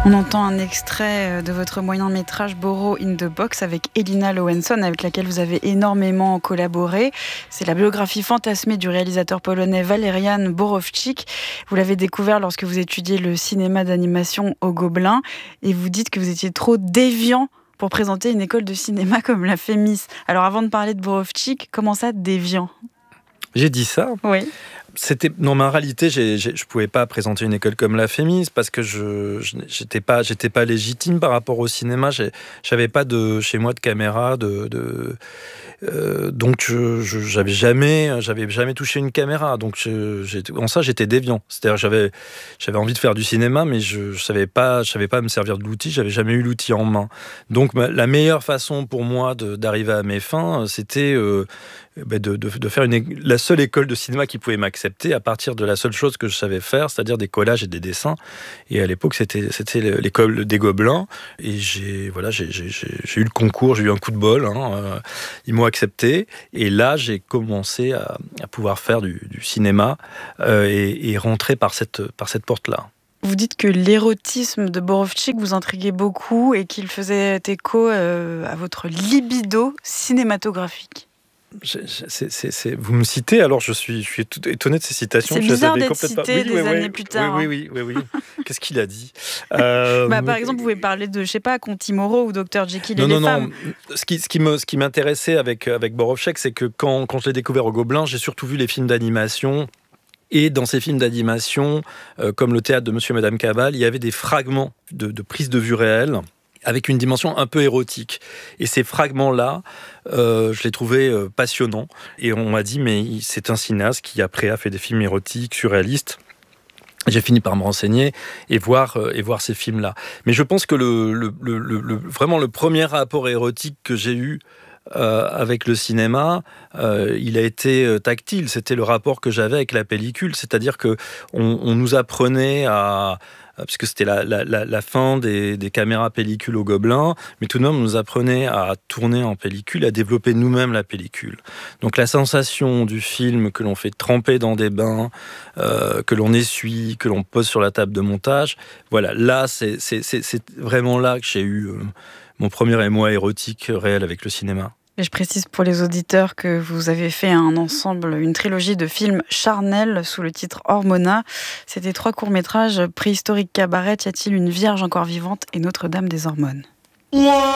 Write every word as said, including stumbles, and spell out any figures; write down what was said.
On entend un extrait de votre moyen-métrage Borrow in the Box avec Elina Lowenson, avec laquelle vous avez énormément collaboré. C'est la biographie fantasmée du réalisateur polonais Walerian Borowczyk. Vous l'avez découvert lorsque vous étudiez le cinéma d'animation au Gobelin et vous dites que vous étiez trop déviant pour présenter une école de cinéma comme la Fémis. Alors avant de parler de Borowczyk, comment ça déviant ? J'ai dit ça ? Oui. C'était non, mais en réalité, j'ai, j'ai, je pouvais pas présenter une école comme la Fémis parce que je, je j'étais pas, j'étais pas légitime par rapport au cinéma. J'ai, j'avais pas de chez moi de caméra, de, de euh, donc je, je, j'avais jamais, j'avais jamais touché une caméra. Donc je, j'étais, en ça, j'étais déviant. C'est-à-dire, j'avais, j'avais envie de faire du cinéma, mais je, je savais pas, je savais pas me servir de l'outil. J'avais jamais eu l'outil en main. Donc ma, la meilleure façon pour moi de, d'arriver à mes fins, c'était euh, De, de, de faire une, la seule école de cinéma qui pouvait m'accepter à partir de la seule chose que je savais faire, c'est-à-dire des collages et des dessins. Et à l'époque, c'était, c'était l'école des Gobelins. Et j'ai, voilà, j'ai, j'ai, j'ai eu le concours, j'ai eu un coup de bol. Hein, euh, ils m'ont accepté. Et là, j'ai commencé à, à pouvoir faire du, du cinéma euh, et, et rentrer par cette, par cette porte-là. Vous dites que l'érotisme de Borowczyk vous intriguait beaucoup et qu'il faisait écho euh, à votre libido cinématographique. Je, je, c'est, c'est, c'est, vous me citez, alors je suis, je suis tout étonné de ces citations. C'est je bizarre d'être complètement... cité oui, des oui, années oui, plus tard. Oui, oui, oui, oui, oui. Qu'est-ce qu'il a dit euh... bah, Par exemple, vous pouvez parler de, je sais pas, Conti Moreau ou docteur Jekyll non, et non, les non. femmes. Ce qui, ce qui me, ce qui m'intéressait avec avec Borowczyk, c'est que quand, quand je l'ai découvert au Gobelin, j'ai surtout vu les films d'animation. Et dans ces films d'animation, euh, comme le théâtre de Monsieur et Madame Cavale, il y avait des fragments de, de prise de vue réelle, avec une dimension un peu érotique. Et ces fragments-là, euh, je les trouvais euh, passionnants. Et on m'a dit, mais c'est un cinéaste qui après a fait des films érotiques, surréalistes. J'ai fini par me renseigner et voir, euh, et voir ces films-là. Mais je pense que le, le, le, le, vraiment le premier rapport érotique que j'ai eu Euh, avec le cinéma, euh, il a été euh, tactile. C'était le rapport que j'avais avec la pellicule, c'est-à-dire que on, on nous apprenait à, parce que c'était la, la, la, la fin des, des caméras pellicules au Gobelin, mais tout de même on nous apprenait à tourner en pellicule, à développer nous-mêmes la pellicule. Donc la sensation du film que l'on fait tremper dans des bains, euh, que l'on essuie, que l'on pose sur la table de montage, voilà, là c'est, c'est, c'est, c'est vraiment là que j'ai eu euh, mon premier émoi érotique réel avec le cinéma. Et je précise pour les auditeurs que vous avez fait un ensemble, une trilogie de films charnels sous le titre Hormona. C'était trois courts-métrages, Préhistorique Cabaret, Y a-t-il une vierge encore vivante et Notre-Dame des Hormones.